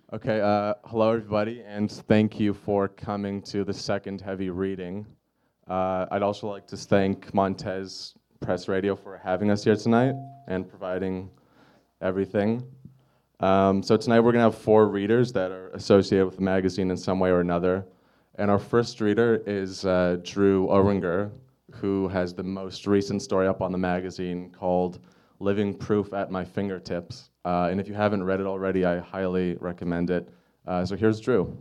Okay, hello everybody, and thank you for coming to the second heavy reading. I'd also like to thank Montez Press Radio for having us here tonight and providing everything. So tonight we're gonna have four readers that are associated with the magazine in some way or another. And our first reader is Drew Oringer, who has the most recent story up on the magazine called Living Proof at My Fingertips. And if you haven't read it already, I highly recommend it. So here's Drew.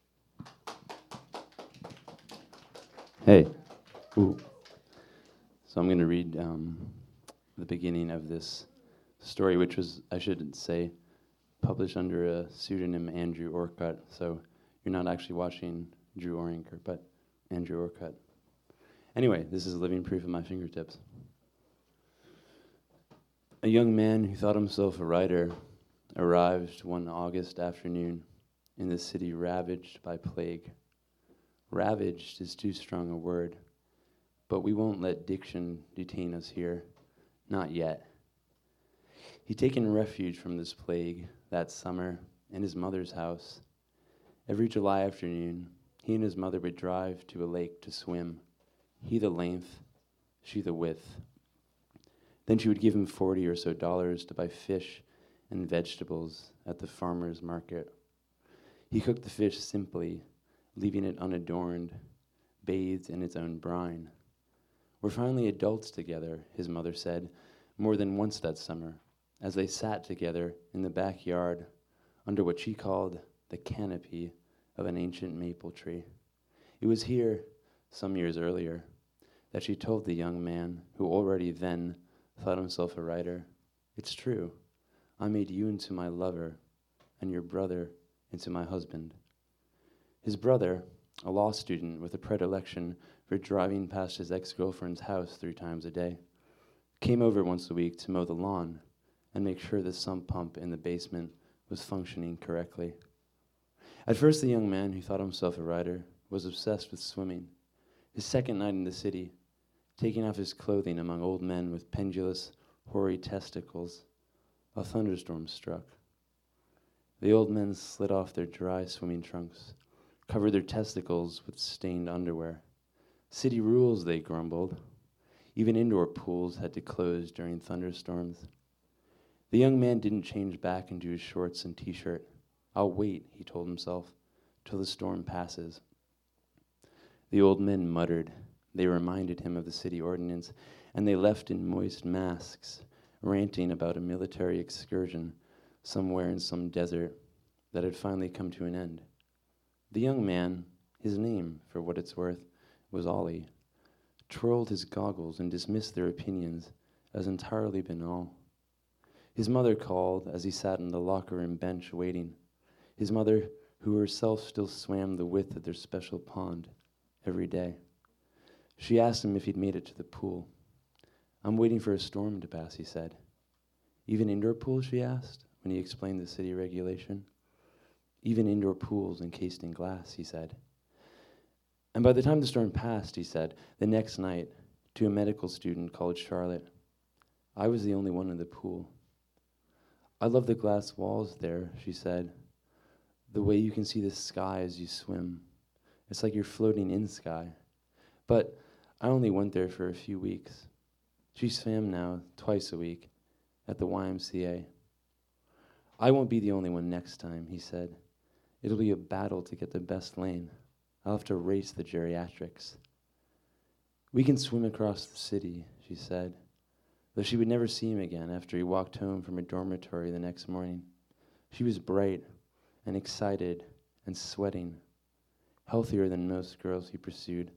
Hey. Ooh. So I'm going to read the beginning of this story, which was, I should say, published under a pseudonym Andrew Orcutt. So you're not actually watching Drew Oringer, but Andrew Orcutt. Anyway, this is Living Proof at My Fingertips. A young man who thought himself a writer arrived one August afternoon in the city ravaged by plague. Ravaged is too strong a word, but we won't let diction detain us here, not yet. He'd taken refuge from this plague that summer in his mother's house. Every July afternoon, he and his mother would drive to a lake to swim, he the length, she the width. Then she would give him $40 or so to buy fish and vegetables at the farmer's market. He cooked the fish simply, leaving it unadorned, bathed in its own brine. We're finally adults together, his mother said, more than once that summer, as they sat together in the backyard under what she called the canopy of an ancient maple tree. It was here, some years earlier, that she told the young man, who already then thought himself a writer, "It's true, I made you into my lover, and your brother into my husband." His brother, a law student with a predilection for driving past his ex-girlfriend's house 3 times a day, came over once a week to mow the lawn and make sure the sump pump in the basement was functioning correctly. At first, the young man who thought himself a writer was obsessed with swimming. His second night in the city, taking off his clothing among old men with pendulous, hoary testicles, a thunderstorm struck. The old men slid off their dry swimming trunks, covered their testicles with stained underwear. City rules, they grumbled. Even indoor pools had to close during thunderstorms. The young man didn't change back into his shorts and t-shirt. "I'll wait," he told himself, "till the storm passes." The old men muttered. They reminded him of the city ordinance, and they left in moist masks, ranting about a military excursion somewhere in some desert that had finally come to an end. The young man, his name, for what it's worth, was Ollie, twirled his goggles and dismissed their opinions as entirely banal. His mother called as he sat on the locker room bench waiting, his mother who herself still swam the width of their special pond every day. She asked him if he'd made it to the pool. "I'm waiting for a storm to pass," he said. "Even indoor pools?" she asked, when he explained the city regulation. "Even indoor pools encased in glass," he said. And by the time the storm passed, he said, the next night, to a medical student called Charlotte, "I was the only one in the pool." "I love the glass walls there," she said. "The way you can see the sky as you swim. It's like you're floating in sky. But I only went there for a few weeks." She swam now twice a week at the YMCA. "I won't be the only one next time," he said. "It'll be a battle to get the best lane. I'll have to race the geriatrics." "We can swim across the city," she said, though she would never see him again after he walked home from a dormitory the next morning. She was bright and excited and sweating, healthier than most girls he pursued,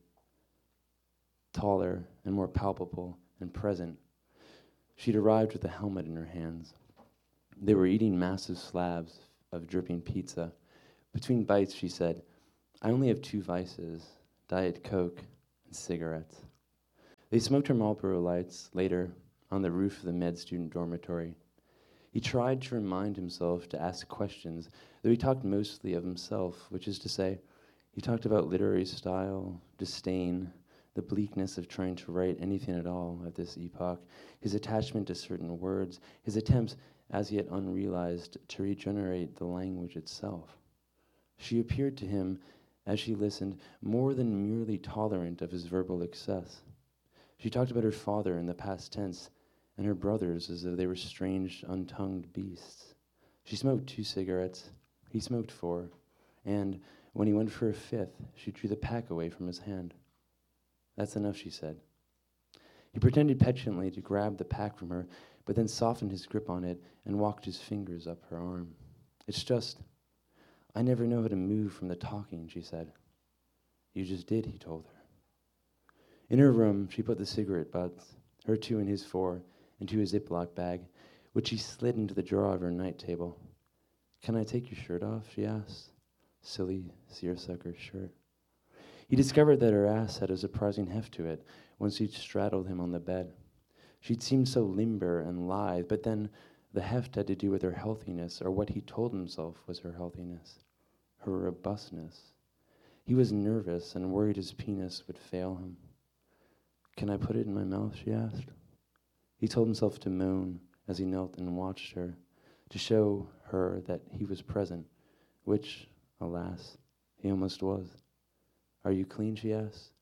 taller and more palpable and present. She'd arrived with a helmet in her hands. They were eating massive slabs of dripping pizza. Between bites, she said, "I only have 2 vices, Diet Coke and cigarettes." They smoked her Marlboro Lights later on the roof of the med student dormitory. He tried to remind himself to ask questions, though he talked mostly of himself, which is to say, he talked about literary style, disdain, the bleakness of trying to write anything at all at this epoch, his attachment to certain words, his attempts as yet unrealized, to regenerate the language itself. She appeared to him, as she listened, more than merely tolerant of his verbal excess. She talked about her father in the past tense and her brothers as though they were strange, untongued beasts. She smoked 2 cigarettes, he smoked 4, and when he went for a 5th, she drew the pack away from his hand. "That's enough," she said. He pretended petulantly to grab the pack from her, but then softened his grip on it and walked his fingers up her arm. "It's just, I never know how to move from the talking," she said. "You just did," he told her. In her room, she put the cigarette butts, her 2 and his 4, into a Ziploc bag, which she slid into the drawer of her night table. "Can I take your shirt off?" she asked. Silly seersucker shirt. He discovered that her ass had a surprising heft to it once she'd straddled him on the bed. She'd seemed so limber and lithe, but then the heft had to do with her healthiness, or what he told himself was her healthiness, her robustness. He was nervous and worried his penis would fail him. "Can I put it in my mouth?" she asked. He told himself to moan as he knelt and watched her, to show her that he was present, which, alas, he almost was. "Are you clean?" she asked.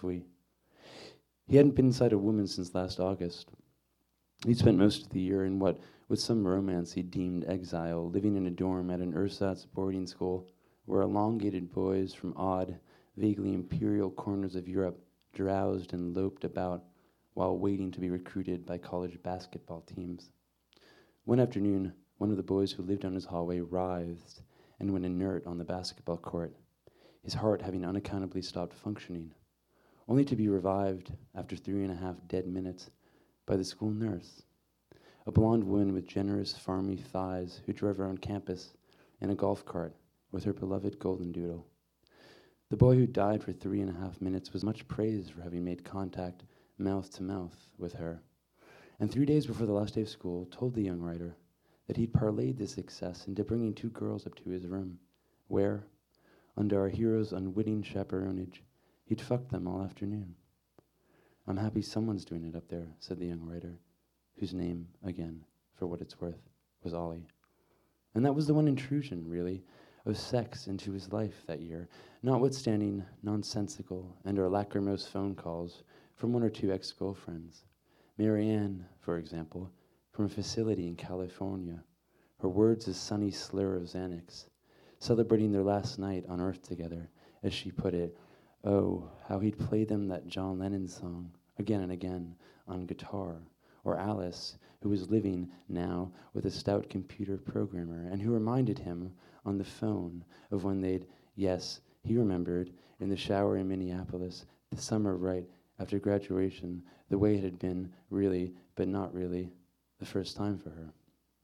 He hadn't been inside a woman since last August. He'd spent most of the year in what, with some romance he deemed exile, living in a dorm at an ersatz boarding school where elongated boys from odd, vaguely imperial corners of Europe drowsed and loped about while waiting to be recruited by college basketball teams. One afternoon, one of the boys who lived down his hallway writhed and went inert on the basketball court, his heart having unaccountably stopped functioning, only to be revived after 3.5 dead minutes by the school nurse, a blonde woman with generous, farmy thighs who drove around campus in a golf cart with her beloved golden doodle. The boy who died for 3.5 minutes was much praised for having made contact mouth to mouth with her, and 3 days before the last day of school told the young writer that he'd parlayed this success into bringing 2 girls up to his room, where, under our hero's unwitting chaperonage, he'd fucked them all afternoon. "I'm happy someone's doing it up there," said the young writer, whose name, again, for what it's worth, was Ollie. And that was the one intrusion, really, of sex into his life that year, notwithstanding nonsensical and or lachrymose phone calls from 1 or 2 ex-girlfriends. Marianne, for example, from a facility in California, her words a sunny slur of Xanax, celebrating their last night on Earth together, as she put it. Oh, how he'd play them that John Lennon song again and again on guitar. Or Alice, who was living now with a stout computer programmer and who reminded him on the phone of when they'd, yes, he remembered, in the shower in Minneapolis, the summer right after graduation, the way it had been, really, but not really, the first time for her.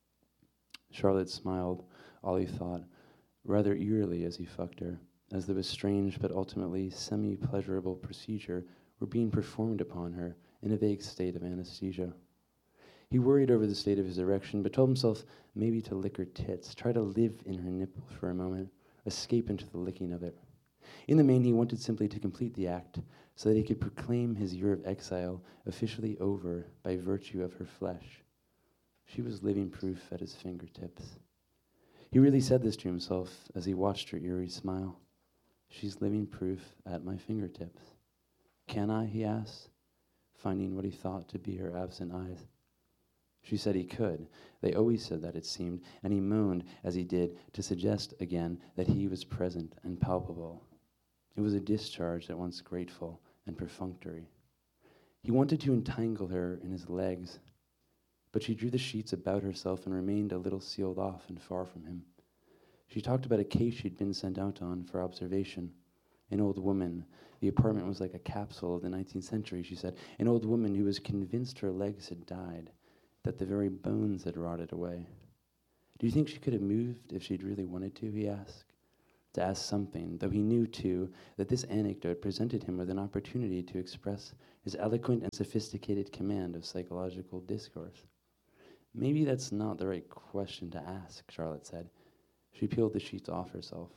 Charlotte smiled, Ollie thought, rather eerily as he fucked her, as though a strange but ultimately semi-pleasurable procedure were being performed upon her in a vague state of anesthesia. He worried over the state of his erection, but told himself maybe to lick her tits, try to live in her nipple for a moment, escape into the licking of it. In the main, he wanted simply to complete the act so that he could proclaim his year of exile officially over by virtue of her flesh. She was living proof at his fingertips. He really said this to himself as he watched her eerie smile. She's living proof at my fingertips. Can I, he asked, finding what he thought to be her absent eyes. She said he could. They always said that, it seemed, and he moaned as he did to suggest again that he was present and palpable. It was a discharge at once grateful and perfunctory. He wanted to entangle her in his legs, but she drew the sheets about herself and remained a little sealed off and far from him. She talked about a case she'd been sent out on for observation. An old woman. The apartment was like a capsule of the 19th century, she said. An old woman who was convinced her legs had died, that the very bones had rotted away. Do you think she could have moved if she'd really wanted to, he asked. To ask something, though he knew, too, that this anecdote presented him with an opportunity to express his eloquent and sophisticated command of psychological discourse. Maybe that's not the right question to ask, Charlotte said. She peeled the sheets off herself.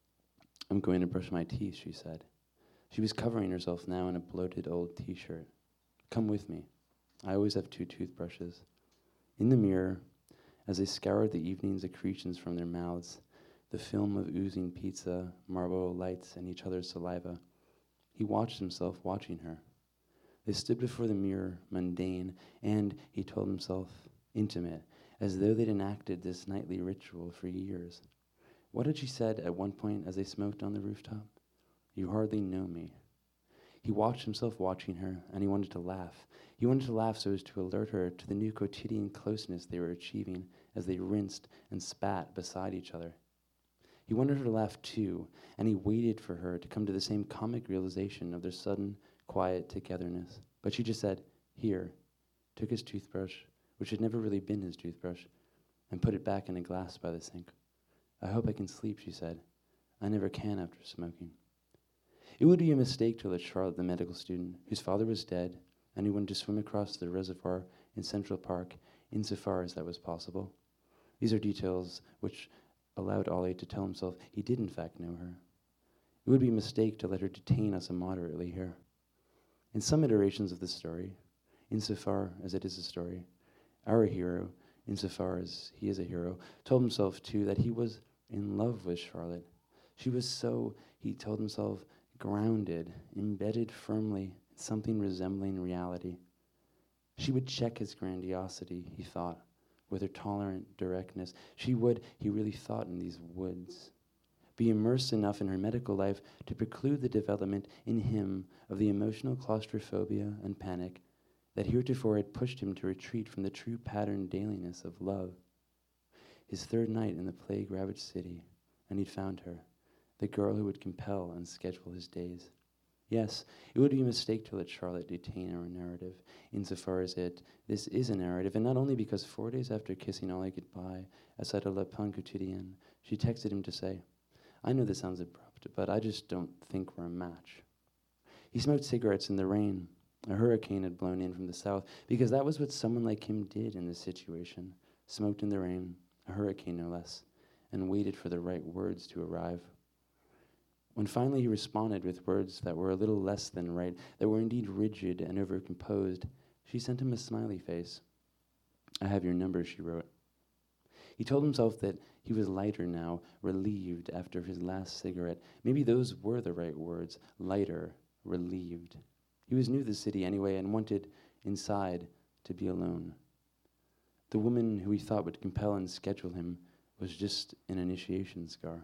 I'm going to brush my teeth, she said. She was covering herself now in a bloated old t-shirt. Come with me. I always have 2 toothbrushes. In the mirror, as they scoured the evening's accretions from their mouths, the film of oozing pizza, Marlboro lights, and each other's saliva. He watched himself watching her. They stood before the mirror, mundane, and, he told himself, intimate, as though they'd enacted this nightly ritual for years. What had she said at one point as they smoked on the rooftop? "You hardly know me." He watched himself watching her, and he wanted to laugh. He wanted to laugh so as to alert her to the new quotidian closeness they were achieving as they rinsed and spat beside each other. He wanted her to laugh too, and he waited for her to come to the same comic realization of their sudden, quiet togetherness. But she just said, "Here," took his toothbrush, which had never really been his toothbrush, and put it back in a glass by the sink. "I hope I can sleep," she said. "I never can after smoking." It would be a mistake to let Charlotte, the medical student, whose father was dead, and who wanted to swim across the reservoir in Central Park, insofar as that was possible. These are details which allowed Ollie to tell himself he did in fact know her. It would be a mistake to let her detain us immoderately here. In some iterations of the story, insofar as it is a story, our hero, insofar as he is a hero, told himself too that he was in love with Charlotte. She was so, he told himself, grounded, embedded firmly in something resembling reality. She would check his grandiosity, he thought, with her tolerant directness. She would, he really thought in these woods, be immersed enough in her medical life to preclude the development in him of the emotional claustrophobia and panic that heretofore had pushed him to retreat from the true patterned dailiness of love. His third night in the plague-ravaged city, and he'd found her, the girl who would compel and schedule his days. Yes, it would be a mistake to let Charlotte detain our narrative, insofar as this is a narrative, and not only because 4 days after kissing Ollie goodbye outside of Le Pain Quotidien, she texted him to say, "I know this sounds abrupt, but I just don't think we're a match." He smoked cigarettes in the rain. A hurricane had blown in from the south, because that was what someone like him did in this situation. Smoked in the rain, a hurricane no less, and waited for the right words to arrive. When finally he responded with words that were a little less than right, that were indeed rigid and overcomposed, she sent him a smiley face. "I have your number," she wrote. He told himself that he was lighter now, relieved after his last cigarette. Maybe those were the right words, lighter, relieved. He was new to the city anyway and wanted, inside, to be alone. The woman who he thought would compel and schedule him was just an initiation scar.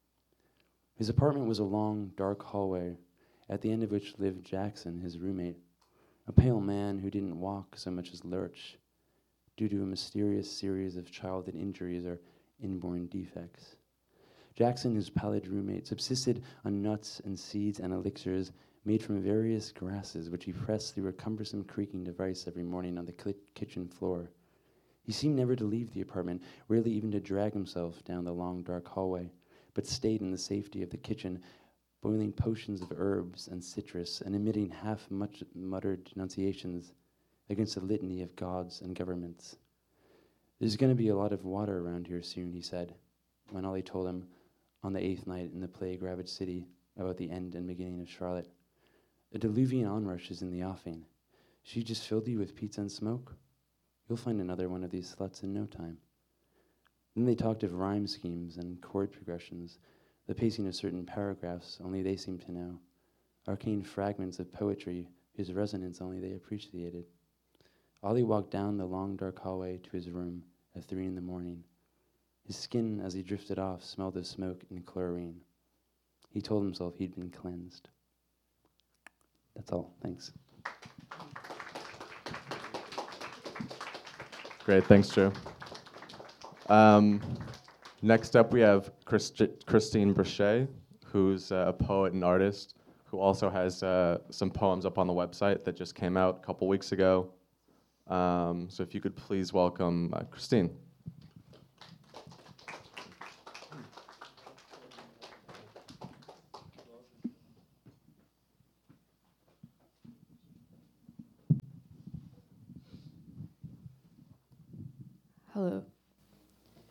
His apartment was a long, dark hallway, at the end of which lived Jackson, his roommate, a pale man who didn't walk so much as lurch, due to a mysterious series of childhood injuries or inborn defects. Jackson, his pallid roommate, subsisted on nuts and seeds and elixirs made from various grasses, which he pressed through a cumbersome creaking device every morning on the kitchen floor. He seemed never to leave the apartment, rarely even to drag himself down the long, dark hallway, but stayed in the safety of the kitchen, boiling potions of herbs and citrus and emitting half-muttered denunciations against a litany of gods and governments. "There's going to be a lot of water around here soon," he said, when Ollie told him on the 8th night in the plague-ravaged city about the end and beginning of Charlotte. "A diluvian onrush is in the offing. She just filled you with pizza and smoke? You'll find another one of these sluts in no time." Then they talked of rhyme schemes and chord progressions, the pacing of certain paragraphs only they seemed to know, arcane fragments of poetry whose resonance only they appreciated. Ollie walked down the long, dark hallway to his room at 3 a.m. His skin, as he drifted off, smelled of smoke and chlorine. He told himself he'd been cleansed. That's all. Thanks. Great, thanks, Drew. Next up, we have Christine Brachet, who's a poet and artist, who also has some poems up on the website that just came out a couple weeks ago. So if you could please welcome Christine. Hello.